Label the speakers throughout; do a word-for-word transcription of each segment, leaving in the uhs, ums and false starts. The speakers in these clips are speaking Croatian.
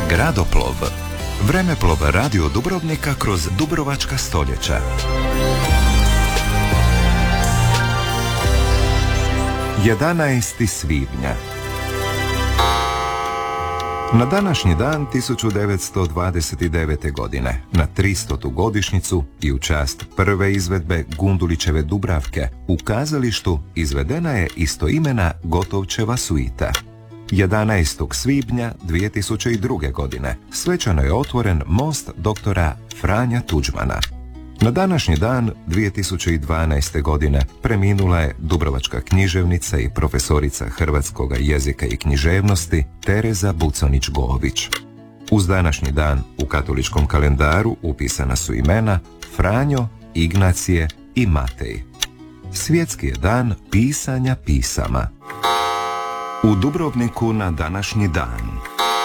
Speaker 1: Gradoplov. Vremeplov radio Dubrovnika kroz dubrovačka stoljeća. jedanaesti svibnja. Na današnji dan tisuću devetsto dvadeset devete. godine, na tristotu godišnjicu i u čast prve izvedbe Gundulićeve Dubravke, u kazalištu izvedena je istoimena Gotovčeva suita. jedanaestog svibnja dvije tisuće druge. godine svečano je otvoren most doktora Franja Tuđmana. Na današnji dan dvije tisuće dvanaeste. godine preminula je dubrovačka književnica i profesorica hrvatskog jezika i književnosti Tereza Bucanić-Gović. Uz današnji dan u katoličkom kalendaru upisana su imena Franjo, Ignacije i Matej. Svjetski je dan pisanja pisama. U Dubrovniku na današnji dan.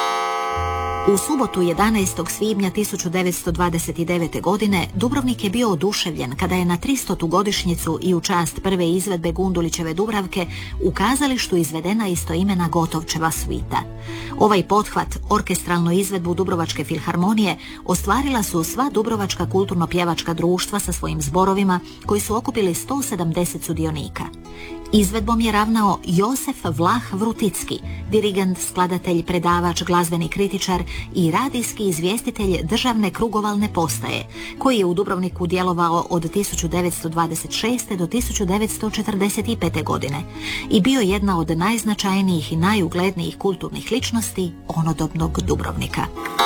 Speaker 2: U subotu jedanaestog svibnja tisuću devetsto dvadeset devete. godine Dubrovnik je bio oduševljen kada je na tristotu godišnjicu i u čast prve izvedbe Gundulićeve Dubravke u kazalištu izvedena istoimena Gotovčeva suita. Ovaj pothvat, orkestralnu izvedbu Dubrovačke filharmonije, ostvarila su sva dubrovačka kulturno-pjevačka društva sa svojim zborovima koji su okupili sto sedamdeset sudionika. Izvedbom je ravnao Josef Vlah Vruticki, dirigent, skladatelj, predavač, glazbeni kritičar i radijski izvjestitelj državne krugovalne postaje, koji je u Dubrovniku djelovao od tisuću devetsto dvadeset šeste. do tisuću devetsto četrdeset pete. godine i bio jedna od najznačajnijih i najuglednijih kulturnih ličnosti onodobnog Dubrovnika.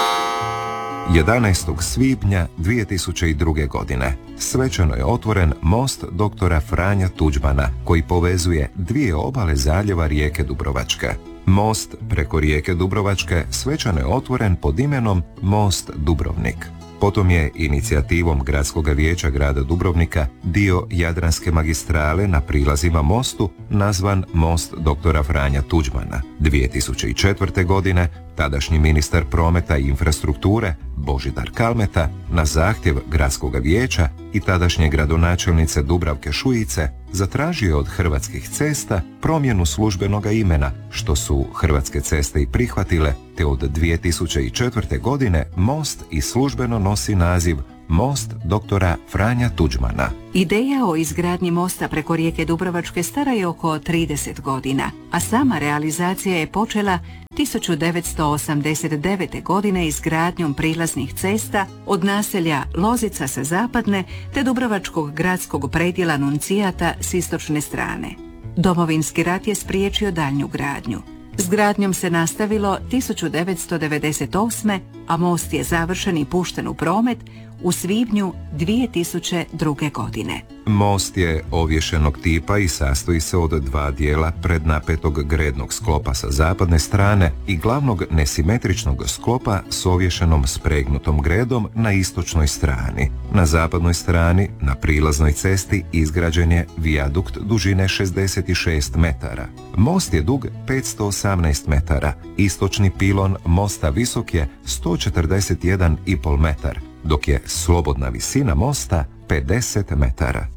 Speaker 1: jedanaestog svibnja dvije tisuće druge. godine svečano je otvoren most doktora Franja Tuđmana koji povezuje dvije obale zaljeva rijeke Dubrovačke. Most preko rijeke Dubrovačke svečano je otvoren pod imenom Most Dubrovnik. Potom je inicijativom Gradskog vijeća grada Dubrovnika dio Jadranske magistrale na prilazima mostu nazvan Most doktora Franja Tuđmana. dvije tisuće četvrte. godine tadašnji ministar prometa i infrastrukture Božidar Kalmeta na zahtjev Gradskog vijeća i tadašnje gradonačelnice Dubravke Šuice zatražio je od Hrvatskih cesta promjenu službenoga imena, što su Hrvatske ceste i prihvatile, te od dvije tisuće četvrte. godine most i službeno nosi naziv Most doktora Franja Tuđmana.
Speaker 3: Ideja o izgradnji mosta preko rijeke Dubrovačke stara je oko trideset godina, a sama realizacija je počela tisuću devetsto osamdeset devete. godine izgradnjom prilaznih cesta od naselja Lozica sa zapadne te Dubrovačkog gradskog predjela Nuncijata s istočne strane. Domovinski rat je spriječio daljnju gradnju. S gradnjom se nastavilo tisuću devetsto devedeset osme. a most je završen i pušten u promet u svibnju dvije tisuće druge. godine.
Speaker 1: Most je ovješenog tipa i sastoji se od dva dijela prednapetog grednog sklopa sa zapadne strane i glavnog nesimetričnog sklopa s ovješenom spregnutom gredom na istočnoj strani. Na zapadnoj strani, na prilaznoj cesti, izgrađen je vijadukt dužine šezdeset šest metara. Most je dug petsto osamnaest metara, istočni pilon mosta visok je sto četrdeset jedan i pol metar, dok je slobodna visina mosta pedeset metara.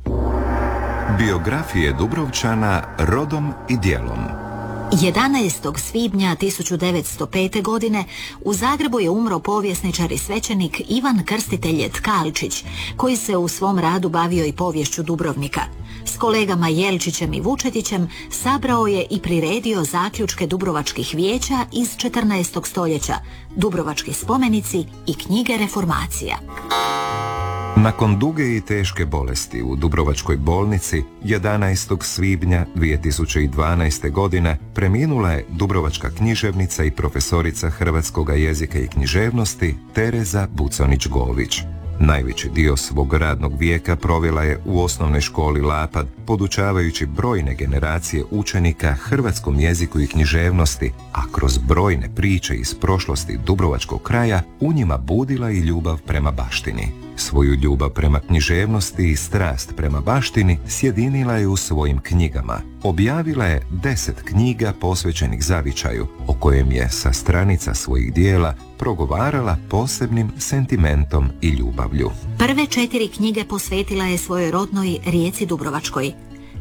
Speaker 1: Biografije Dubrovčana rodom i djelom.
Speaker 2: jedanaestog svibnja tisuću devetsto pete. godine u Zagrebu je umro povjesničar i svećenik Ivan Krstitelj Tkalčić, koji se u svom radu bavio i poviješću Dubrovnika. S kolegama Jelčićem i Vučetićem sabrao je i priredio zaključke dubrovačkih vijeća iz četrnaestog. stoljeća, Dubrovački spomenici i knjige reformacija.
Speaker 1: Nakon duge i teške bolesti u Dubrovačkoj bolnici jedanaestog svibnja dvije tisuće dvanaeste. godine preminula je dubrovačka književnica i profesorica hrvatskog jezika i književnosti Tereza Bucanić-Gović. Najveći dio svog radnog vijeka provela je u osnovnoj školi Lapad, podučavajući brojne generacije učenika hrvatskom jeziku i književnosti, a kroz brojne priče iz prošlosti dubrovačkog kraja u njima budila i ljubav prema baštini. Svoju ljubav prema književnosti i strast prema baštini sjedinila je u svojim knjigama. Objavila je deset knjiga posvećenih zavičaju, o kojem je sa stranica svojih dijela progovarala posebnim sentimentom i ljubavlju.
Speaker 2: Prve četiri knjige posvetila je svojoj rodnoj Rijeci Dubrovačkoj.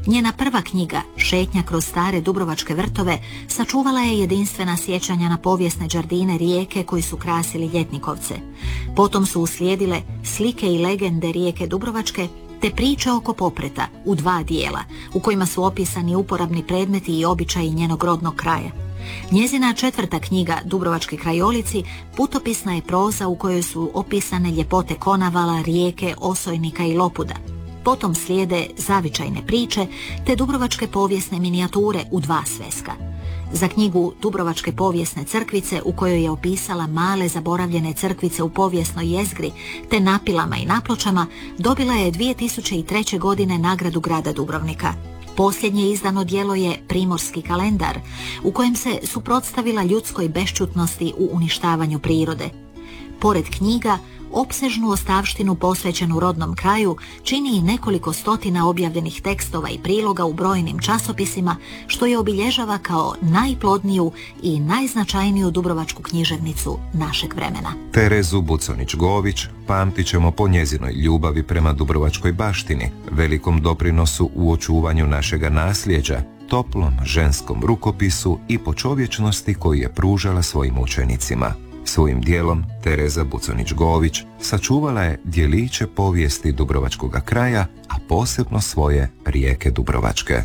Speaker 2: Njena prva knjiga, Šetnja kroz stare dubrovačke vrtove, sačuvala je jedinstvena sjećanja na povijesne džardine rijeke koji su krasili Ljetnikovce. Potom su uslijedile Slike i legende rijeke Dubrovačke te Priče oko Popreta u dva dijela, u kojima su opisani uporabni predmeti i običaji njenog rodnog kraja. Njezina četvrta knjiga, Dubrovački krajolici, putopisna je proza u kojoj su opisane ljepote Konavala, rijeke, Osojnika i Lopuda. Potom slijede Zavičajne priče te dubrovačke povijesne minijature u dva sveska. Za knjigu Dubrovačke povijesne crkvice, u kojoj je opisala male zaboravljene crkvice u povijesnoj jezgri te napilama i napločama, dobila je dvije tisuće treće. godine nagradu grada Dubrovnika. Posljednje izdano djelo je Primorski kalendar, u kojem se suprotstavila ljudskoj bešćutnosti u uništavanju prirode. Pored knjiga, opsežnu ostavštinu posvećenu rodnom kraju čini i nekoliko stotina objavljenih tekstova i priloga u brojnim časopisima, što je obilježava kao najplodniju i najznačajniju dubrovačku književnicu našeg vremena.
Speaker 1: Terezu Buconić-Gović pamtit ćemo po njezinoj ljubavi prema dubrovačkoj baštini, velikom doprinosu u očuvanju našega nasljeđa, toplom ženskom rukopisu i po čovječnosti koju je pružala svojim učenicima. Svojim dijelom Tereza Buconić-Gović sačuvala je djeliće povijesti dubrovačkoga kraja, a posebno svoje rijeke Dubrovačke.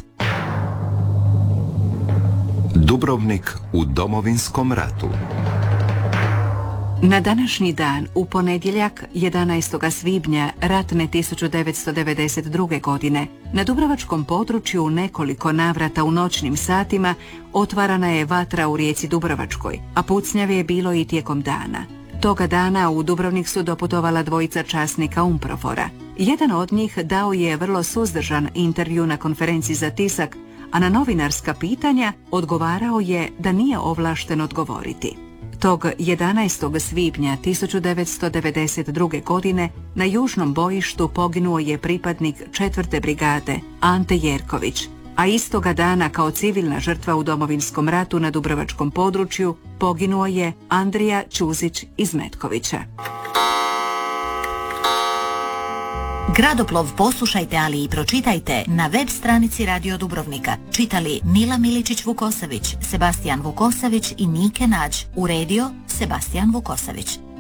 Speaker 1: Dubrovnik u Domovinskom ratu.
Speaker 3: Na današnji dan, u ponedjeljak jedanaestog svibnja ratne tisuću devetsto devedeset druge. godine, na dubrovačkom području u nekoliko navrata u noćnim satima otvarana je vatra u rijeci Dubrovačkoj, a pucnjave je bilo i tijekom dana. Toga dana u Dubrovnik su doputovala dvojica časnika UNPROFOR-a. Jedan od njih dao je vrlo suzdržan intervju na konferenciji za tisak, a na novinarska pitanja odgovarao je da nije ovlašten odgovoriti. Tog jedanaestog svibnja tisuću devetsto devedeset druge. godine na južnom bojištu poginuo je pripadnik četvrte brigade Ante Jerković, a istoga dana kao civilna žrtva u Domovinskom ratu na dubrovačkom području poginuo je Andrija Ćuzić iz Metkovića.
Speaker 2: Gradoplov poslušajte, ali i pročitajte na web stranici Radio Dubrovnika. Čitali Nila Miličić-Vukosavić, Sebastijan Vukosavić i Nike Nađ. Uredio Sebastijan Vukosavić.